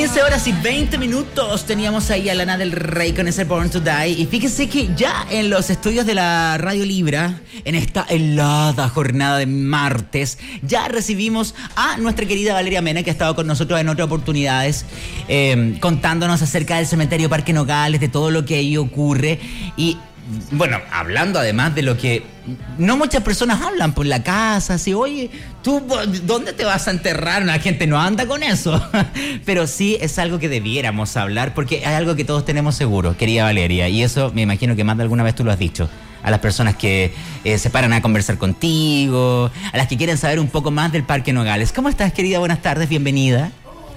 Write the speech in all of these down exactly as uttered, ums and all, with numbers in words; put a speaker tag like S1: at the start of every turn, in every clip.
S1: quince horas y veinte minutos teníamos ahí a Lana del Rey con ese Born to Die. Y fíjense que ya en los estudios de la Radio Libra, en esta helada jornada de martes, ya recibimos a nuestra querida Valeria Mena, que ha estado con nosotros en otras oportunidades, eh, contándonos acerca del cementerio Parque Nogales, de todo lo que ahí ocurre. Y bueno, hablando además de lo que no muchas personas hablan por la casa, así, oye, ¿tú dónde te vas a enterrar? La gente no anda con eso. Pero sí es algo que debiéramos hablar, porque es algo que todos tenemos seguro, querida Valeria, y eso me imagino que más de alguna vez tú lo has dicho a las personas que eh, se paran a conversar contigo, a las que quieren saber un poco más del Parque Nogales. ¿Cómo estás, querida? Buenas tardes, bienvenida.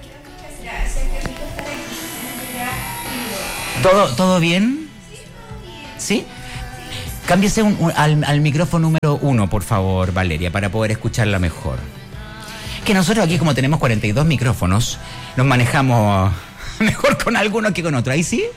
S1: ¿Todo, todo bien? ¿Sí? Cámbiese un, un, al, al micrófono número uno, por favor, Valeria, para poder escucharla mejor. Que nosotros aquí, como tenemos cuarenta y dos micrófonos, nos manejamos mejor con alguno que con otro. ¿Ahí sí?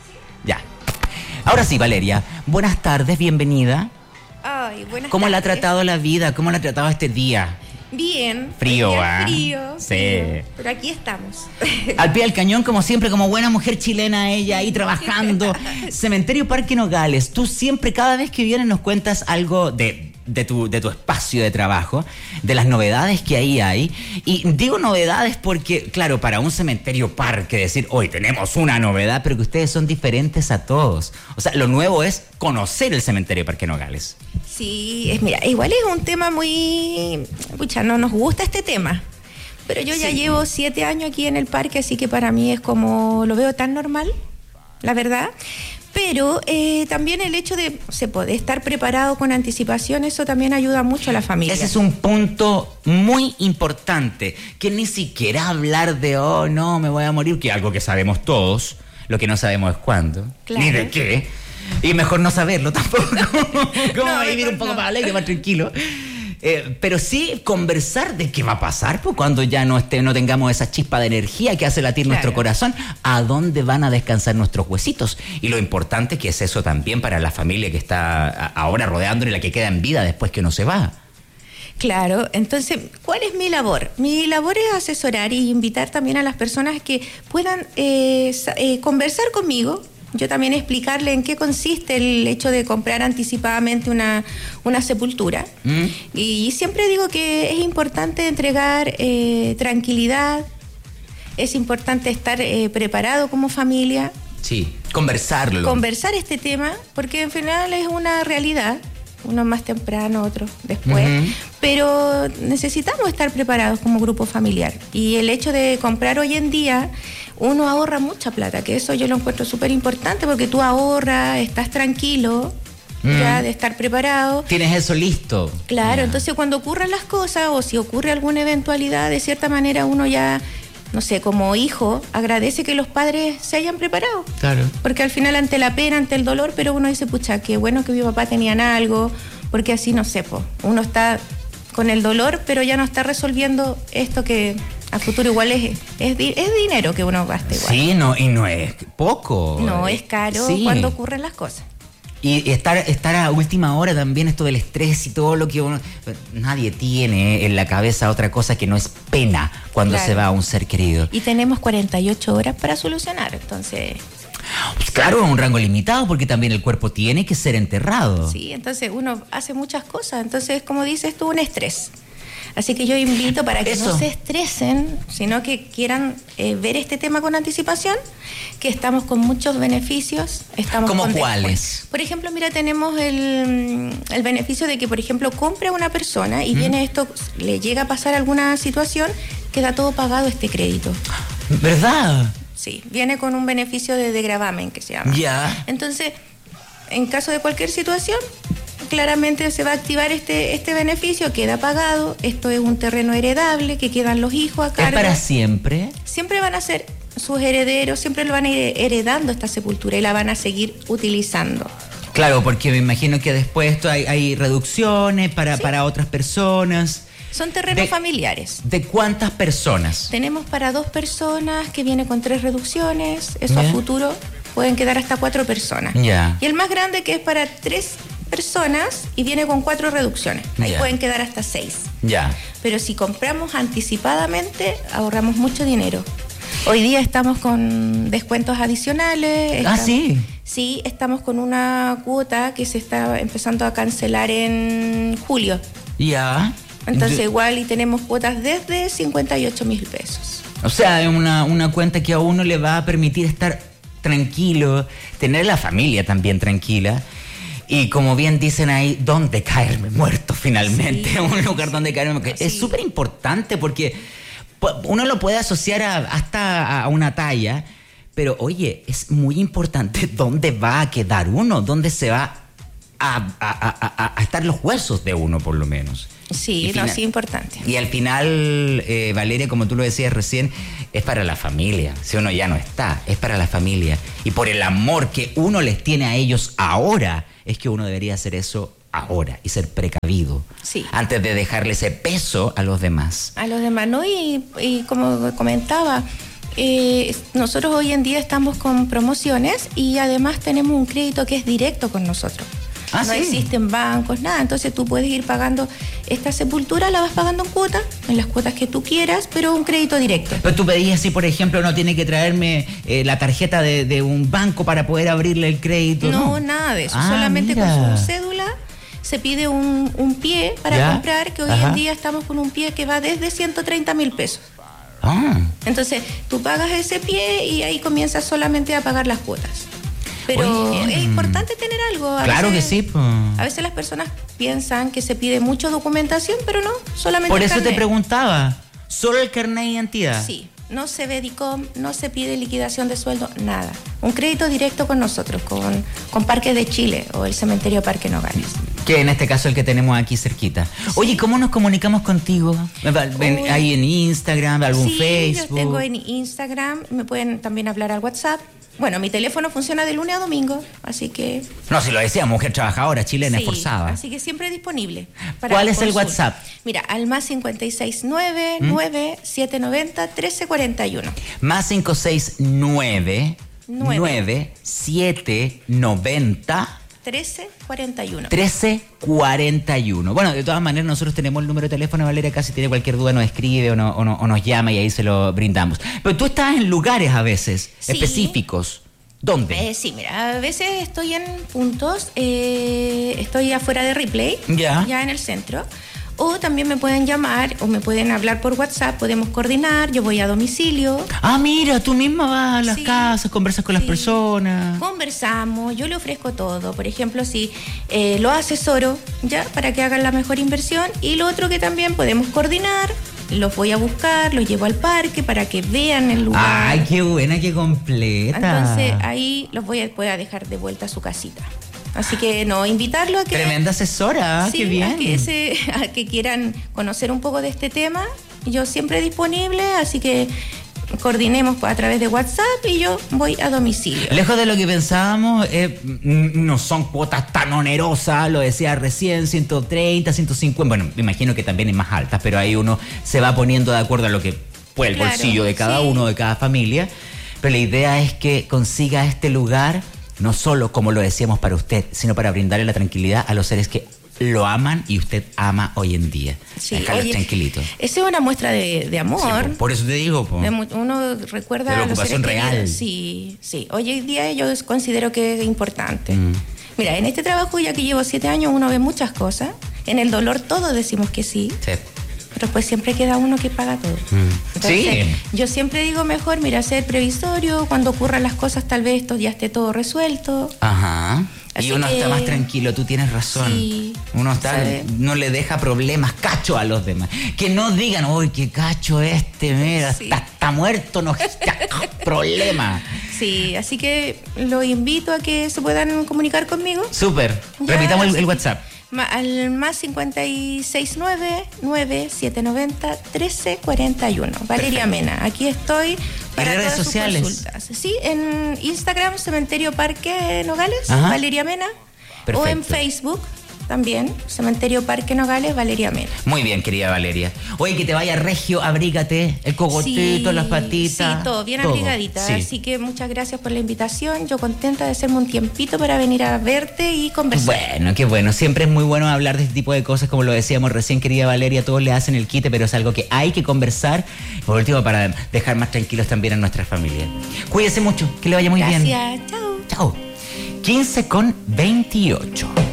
S1: Ya. Ahora sí, Valeria, buenas tardes, bienvenida.
S2: Ay, buenas
S1: ¿Cómo
S2: tardes.
S1: la ha tratado la vida? ¿Cómo la ha tratado este día?
S2: Bien.
S1: Frío,
S2: ¿ah?
S1: ¿eh?
S2: Frío,
S1: sí.
S2: frío. Pero aquí estamos.
S1: Al pie del cañón, como siempre, como buena mujer chilena, ella ahí trabajando. Cementerio Parque Nogales, tú siempre, cada vez que vienes, nos cuentas algo de, de, tu, de tu espacio de trabajo, de las novedades que ahí hay. Y digo novedades porque, claro, para un cementerio parque, decir, hoy tenemos una novedad, pero que ustedes son diferentes a todos. O sea, lo nuevo es conocer el cementerio Parque Nogales.
S2: Sí, es, mira, igual es un tema muy... Pucha, no nos gusta este tema. Pero yo ya sí. llevo siete años aquí en el parque, así que para mí es como... Lo veo tan normal, la verdad. Pero eh, también el hecho de se puede estar preparado con anticipación, eso también ayuda mucho a la familia.
S1: Ese es un punto muy importante, que ni siquiera hablar de, oh, no, me voy a morir, que es algo que sabemos todos, lo que no sabemos es cuándo, claro. Ni de qué. Y mejor no saberlo tampoco. Como no, vivir un poco no. más alegre, más tranquilo. Eh, pero sí conversar de qué va a pasar pues, cuando ya no, esté, no tengamos esa chispa de energía que hace latir claro. nuestro corazón. ¿A dónde van a descansar nuestros huesitos? Y lo importante que es eso también para la familia que está ahora rodeándole, la que queda en vida después que no se va.
S2: Claro, entonces, ¿cuál es mi labor? Mi labor es asesorar y invitar también a las personas que puedan eh, eh, conversar conmigo. Yo también explicarle en qué consiste el hecho de comprar anticipadamente una, una sepultura. Mm. Y siempre digo que es importante entregar eh, tranquilidad, es importante estar eh, preparado como familia.
S1: Sí, conversarlo.
S2: Conversar este tema, porque al final es una realidad. Uno más temprano, otro después. Uh-huh. Pero necesitamos estar preparados como grupo familiar. Y el hecho de comprar hoy en día, uno ahorra mucha plata, que eso yo lo encuentro súper importante porque tú ahorras, estás tranquilo, mm. ya de estar preparado.
S1: Tienes eso listo.
S2: Claro, yeah. Entonces cuando ocurran las cosas o si ocurre alguna eventualidad, de cierta manera uno ya... no sé, como hijo, agradece que los padres se hayan preparado.
S1: Claro.
S2: Porque al final, ante la pena, ante el dolor, pero uno dice, pucha, qué bueno que mi papá tenían algo, porque así, no sé, po, uno está con el dolor, pero ya no está resolviendo esto que a futuro igual es, es, es dinero que uno gasta igual.
S1: Sí, no, y no es poco.
S2: No, es caro sí. cuando ocurren las cosas.
S1: Y estar, estar a última hora también, esto del estrés y todo lo que uno... Nadie tiene en la cabeza otra cosa que no es pena cuando claro. se va a un ser querido.
S2: Y tenemos cuarenta y ocho horas para solucionar, entonces...
S1: Pues claro, es un rango limitado porque también el cuerpo tiene que ser enterrado.
S2: Sí, entonces uno hace muchas cosas, entonces como dices tú, un estrés. Así que yo invito para que Eso. no se estresen, sino que quieran eh, ver este tema con anticipación, que estamos con muchos beneficios. Estamos
S1: ¿Cómo
S2: con
S1: cuáles?
S2: Después. Por ejemplo, mira, tenemos el, el beneficio de que, por ejemplo, compre una persona y ¿Mm? viene esto, le llega a pasar alguna situación, queda todo pagado este crédito.
S1: ¿Verdad?
S2: Sí, viene con un beneficio de, de gravamen que se llama.
S1: Ya.
S2: Entonces, en caso de cualquier situación, claramente se va a activar este, este beneficio, queda pagado, esto es un terreno heredable, que quedan los hijos a cargo.
S1: ¿Es para siempre?
S2: Siempre van a ser sus herederos, siempre lo van a ir heredando esta sepultura y la van a seguir utilizando.
S1: Claro, porque me imagino que después esto hay, hay reducciones para, sí. para otras personas.
S2: Son terrenos
S1: de,
S2: familiares.
S1: ¿De cuántas personas?
S2: Tenemos para dos personas, que viene con tres reducciones, eso
S1: ¿Ya?
S2: a futuro pueden quedar hasta cuatro personas.
S1: Ya.
S2: Y el más grande, que es para tres personas y viene con cuatro reducciones. Ahí
S1: Ya.
S2: pueden quedar hasta seis.
S1: Ya.
S2: Pero si compramos anticipadamente, ahorramos mucho dinero. Hoy día estamos con descuentos adicionales.
S1: Ah,
S2: estamos,
S1: sí.
S2: Sí, estamos con una cuota que se está empezando a cancelar en julio.
S1: Ya.
S2: Entonces
S1: Yo,
S2: igual y tenemos cuotas desde cincuenta y ocho mil pesos.
S1: O sea, es una, una cuenta que a uno le va a permitir estar tranquilo, tener la familia también tranquila. Y como bien dicen ahí, ¿dónde caerme muerto finalmente? Sí, un lugar sí, donde caerme muerto. Sí. Es súper importante porque uno lo puede asociar a, hasta a una talla, pero oye, es muy importante dónde va a quedar uno, dónde se va a, a, a, a, a estar los huesos de uno por lo menos.
S2: Sí, no, final, sí, importante.
S1: Y al final, eh, Valeria, como tú lo decías recién, es para la familia. Si uno ya no está, es para la familia. Y por el amor que uno les tiene a ellos ahora, es que uno debería hacer eso ahora y ser precavido.
S2: Sí.
S1: Antes de dejarle ese peso a los demás.
S2: A los demás, ¿no? Y, y como comentaba, eh, nosotros hoy en día estamos con promociones y además tenemos un crédito que es directo con nosotros.
S1: Ah,
S2: no
S1: ¿sí?
S2: existen bancos, nada. Entonces tú puedes ir pagando esta sepultura, la vas pagando en cuotas, en las cuotas que tú quieras, pero un crédito directo.
S1: Pero tú pedías si, por ejemplo, no tiene que traerme eh, la tarjeta de, de un banco para poder abrirle el crédito.
S2: No,
S1: no,
S2: nada de eso.
S1: Ah,
S2: solamente
S1: mira.
S2: con su cédula se pide un, un pie para
S1: ¿Ya?
S2: comprar, que hoy
S1: Ajá.
S2: en día estamos con un pie que va desde ciento treinta mil pesos.
S1: Ah.
S2: Entonces tú pagas ese pie y ahí comienzas solamente a pagar las cuotas. Pero
S1: Oye,
S2: es importante tener algo. A
S1: claro
S2: veces,
S1: que sí. Po.
S2: A veces las personas piensan que se pide mucha documentación, pero no, solamente
S1: Por
S2: el
S1: eso
S2: carnet.
S1: te preguntaba, ¿solo el carnet de identidad?
S2: Sí, no se ve D I C O M, no se pide liquidación de sueldo, nada. Un crédito directo con nosotros, con, con Parques de Chile o el Cementerio Parque Nogales.
S1: Que en este caso el que tenemos aquí cerquita. Sí. Oye, ¿cómo nos comunicamos contigo?
S2: Uy.
S1: ¿Hay en Instagram, algún
S2: sí,
S1: Facebook?
S2: Yo tengo en Instagram, me pueden también hablar al WhatsApp. Bueno, mi teléfono funciona de lunes a domingo, así que...
S1: No, si lo decía, mujer trabajadora, chilena,
S2: sí,
S1: esforzada.
S2: Así que siempre disponible. Para
S1: ¿Cuál es
S2: consulta.
S1: el WhatsApp?
S2: Mira, al más cinco seis nueve, nueve siete nueve cero, uno tres cuatro uno.
S1: Más cinco seis nueve, nueve siete nueve cero,
S2: trece cuarenta y uno.
S1: trece cuarenta y uno. Bueno, de todas maneras, nosotros tenemos el número de teléfono. Valeria, casi tiene cualquier duda, nos escribe o, no, o, no, o nos llama y ahí se lo brindamos. Pero tú estás en lugares a veces
S2: sí.
S1: específicos. ¿Dónde?
S2: Eh, sí, mira, a veces estoy en puntos, eh, estoy afuera de Ripley,
S1: ya.
S2: ya en el centro. O también me pueden llamar o me pueden hablar por WhatsApp, podemos coordinar, yo voy a domicilio.
S1: Ah, mira, tú misma vas a las
S2: sí,
S1: casas, conversas con sí. las personas.
S2: Conversamos, yo le ofrezco todo. Por ejemplo, si eh, lo asesoro, ya, para que hagan la mejor inversión. Y lo otro que también podemos coordinar, los voy a buscar, los llevo al parque para que vean el lugar.
S1: Ay, qué buena, qué completa.
S2: Entonces ahí los voy a, voy a dejar de vuelta a su casita. Así que no, invitarlo a que...
S1: Tremenda asesora,
S2: sí,
S1: qué bien.
S2: A que, se, a que quieran conocer un poco de este tema. Yo siempre disponible, así que coordinemos a través de WhatsApp y yo voy a domicilio.
S1: Lejos de lo que pensábamos, eh, no son cuotas tan onerosas, lo decía recién, ciento treinta, ciento cincuenta, bueno, me imagino que también es más altas, pero ahí uno se va poniendo de acuerdo a lo que puede el claro, bolsillo de cada sí. uno, de cada familia. Pero la idea es que consiga este lugar, no solo, como lo decíamos, para usted, sino para brindarle la tranquilidad a los seres que lo aman y usted ama hoy en día.
S2: Sí,
S1: dejarlos
S2: oye,
S1: tranquilitos.
S2: Esa es una muestra de, de amor.
S1: Sí, por, por eso te digo. Po.
S2: De, uno recuerda
S1: de la
S2: a los
S1: ocupación
S2: seres
S1: real.
S2: queridos. Sí, sí. Hoy en día yo considero que es importante. Mm. Mira, en este trabajo, ya que llevo siete años, uno ve muchas cosas. En el dolor todos decimos que sí.
S1: Sí.
S2: Pero pues siempre queda uno que paga todo.
S1: Mm.
S2: Entonces,
S1: sí.
S2: yo siempre digo mejor, mira, ser previsorio, cuando ocurran las cosas tal vez esto ya esté todo resuelto.
S1: Ajá.
S2: Así
S1: y uno
S2: que,
S1: está más tranquilo, tú tienes razón.
S2: Sí,
S1: uno está, ¿sabe? No le deja problemas, cacho a los demás. Que no digan, uy, qué cacho este, mira, sí. está, está muerto, no está problema.
S2: Sí, así que lo invito a que se puedan comunicar conmigo.
S1: Súper. Repitamos el, el WhatsApp.
S2: Al más cinco seis nueve, nueve siete nueve cero, uno tres cuatro uno. Valeria Mena, aquí estoy para
S1: redes
S2: todas
S1: sociales.
S2: Sus consultas. Sí, en Instagram, Cementerio Parque Nogales,
S1: Ajá.
S2: Valeria Mena.
S1: Perfecto.
S2: O en Facebook, también, Cementerio Parque Nogales, Valeria Mena.
S1: Muy bien, querida Valeria. Oye, que te vaya regio, abrígate, el cogotito,
S2: Sí,
S1: las patitas.
S2: Sí, todo, bien
S1: todo.
S2: abrigadita.
S1: Sí.
S2: Así que muchas gracias por la invitación. Yo contenta de hacerme un tiempito para venir a verte y conversar.
S1: Bueno, qué bueno. Siempre es muy bueno hablar de este tipo de cosas, como lo decíamos recién, querida Valeria. Todos le hacen el quite, pero es algo que hay que conversar. Por último, para dejar más tranquilos también a nuestra familia. Cuídese mucho, que le vaya muy
S2: Gracias,
S1: bien.
S2: chao.
S1: Chao. quince con veintiocho.